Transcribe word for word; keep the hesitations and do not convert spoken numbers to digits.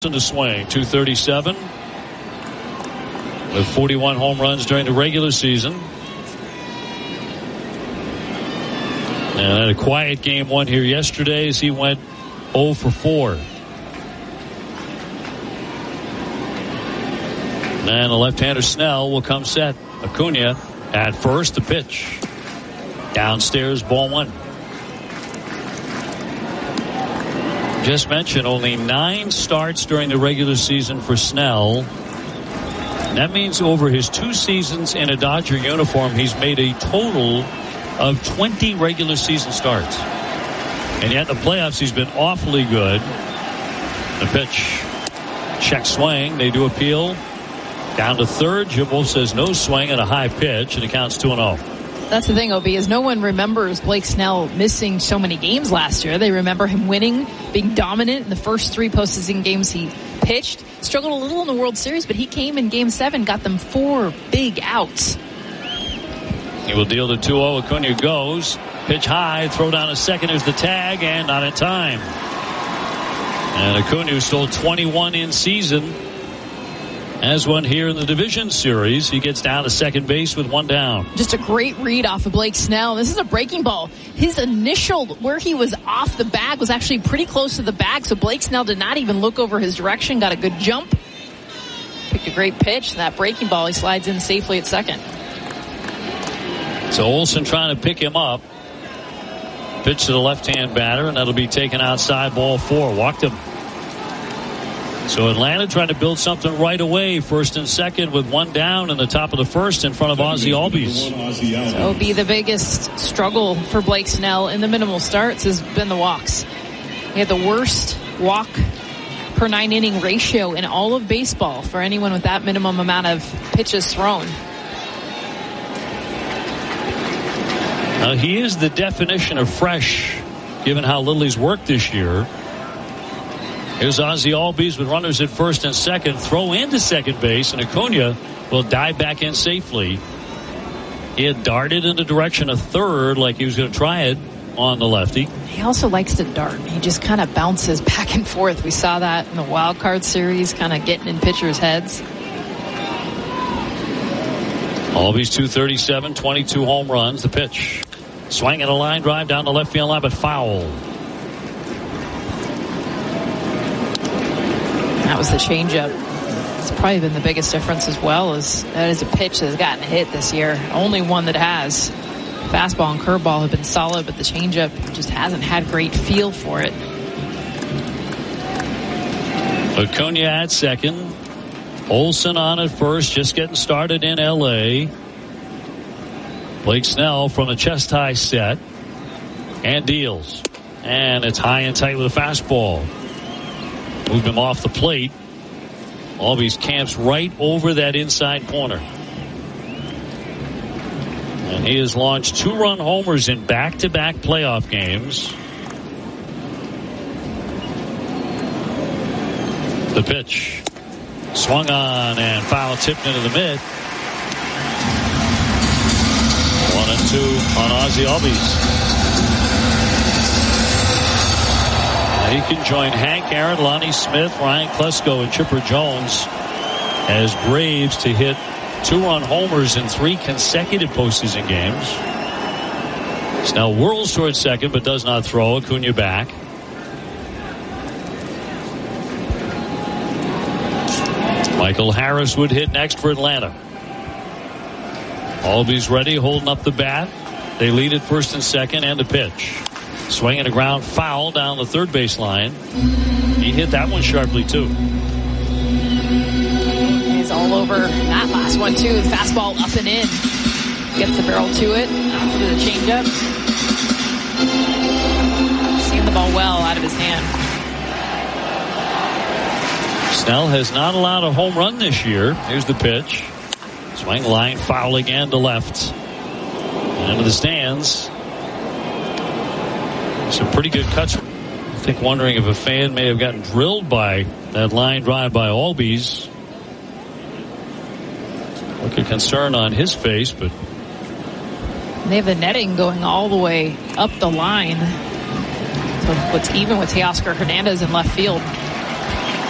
To swing, two thirty-seven with forty-one home runs during the regular season. And had a quiet game one here yesterday as he went oh for four. And the left-hander Snell will come set. Acuna at first, the pitch. Downstairs, ball one. Just mentioned only nine starts during the regular season for Snell. That means over his two seasons in a Dodger uniform, he's made a total of twenty regular season starts. And yet in the playoffs, he's been awfully good. The pitch. Check swing. They do appeal. Down to third. Jim Wolf says no swing at a high pitch, and it counts two and oh. That's the thing, O B, is no one remembers Blake Snell missing so many games last year. They remember him winning, being dominant in the first three postseason games he pitched. Struggled a little in the World Series, but he came in Game seven, got them four big outs. He will deal to two oh. Acuna goes. Pitch high, throw down a second. There's the tag, and not in time. And Acuna stole twenty-one in season. As one here in the division series, he gets down to second base with one down. Just a great read off of Blake Snell. This is a breaking ball. His initial, where he was off the bag, was actually pretty close to the bag, so Blake Snell did not even look over his direction, got a good jump. Picked a great pitch, and that breaking ball, he slides in safely at second. So Olson trying to pick him up. Pitch to the left-hand batter, and that'll be taken outside, ball four. Walked him. So Atlanta trying to build something right away, first and second with one down in the top of the first in front of Ozzie Albies. So be the biggest struggle for Blake Snell in the minimal starts has been the walks. He had the worst walk per nine inning ratio in all of baseball for anyone with that minimum amount of pitches thrown. Now he is the definition of fresh, given how little he's worked this year. Here's Ozzie Albies with runners at first and second. Throw into second base, and Acuna will dive back in safely. He had darted in the direction of third like he was going to try it on the lefty. He also likes to dart. He just kind of bounces back and forth. We saw that in the wild card series, kind of getting in pitchers' heads. Albies two thirty-seven, twenty-two home runs. The pitch. Swinging a line drive down the left field line, but foul. That was the changeup. It's probably been the biggest difference as well. As that is a pitch that has gotten hit this year. Only one that has. Fastball and curveball have been solid, but the changeup just hasn't had great feel for it. Acuna at second. Olson on at first, just getting started in L A. Blake Snell from a chest high set and deals. And it's high and tight with a fastball. Moved him off the plate. Albies camps right over that inside corner. And he has launched two-run homers in back-to-back playoff games. The pitch. Swung on and foul tipped into the mid. One and two on Ozzie Albies. He can join Hank Aaron, Lonnie Smith, Ryan Klesko, and Chipper Jones as Braves to hit two-run homers in three consecutive postseason games. Snell whirls towards second but does not throw. Acuna back. Michael Harris would hit next for Atlanta. Albies ready, holding up the bat. They lead at first and second, and the pitch. Swinging a ground foul down the third base line. He hit that one sharply, too. He's all over that last one, too. The fastball up and in. Gets the barrel to it. After the changeup. Seeing the ball well out of his hand. Snell has not allowed a home run this year. Here's the pitch. Swing line foul again to left. Into the stands. Some pretty good cuts. I think wondering if a fan may have gotten drilled by that line drive by Albies. Look at concern on his face, but they have the netting going all the way up the line. So what's even with Teoscar Hernandez in left field.